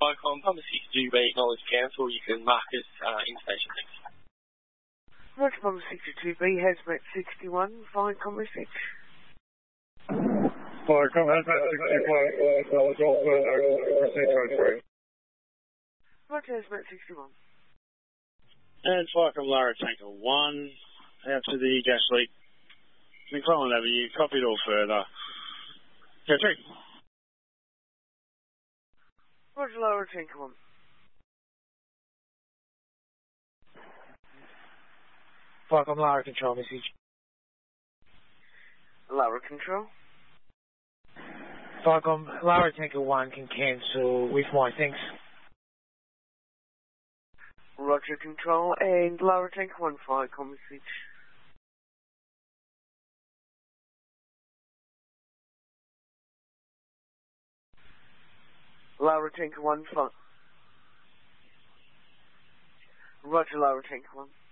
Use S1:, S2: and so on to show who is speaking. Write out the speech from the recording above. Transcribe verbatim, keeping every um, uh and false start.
S1: Ficom, Pumper sixty-two B, acknowledge cancel. You can mark us uh, in station. Thanks.
S2: Roger, Pumper sixty-two B, Hazmat sixty-one, Ficom message.
S3: Ficom, Hazmat sixty-one, acknowledge all for
S2: Roger, Hazmat sixty-one.
S4: And Ficom, Lara Tanker one, out to the gas leak. McClellan Avenue, copied all further. Go three.
S2: Roger, Lara Tanker one.
S5: Ficom, Lara Control message.
S2: Lara Control.
S5: Ficom, Lara Tanker one can cancel with my thanks.
S2: Roger Control and Lara Tanker one, Ficom message. Lara Tanker one, Roger, Lara Tanker one.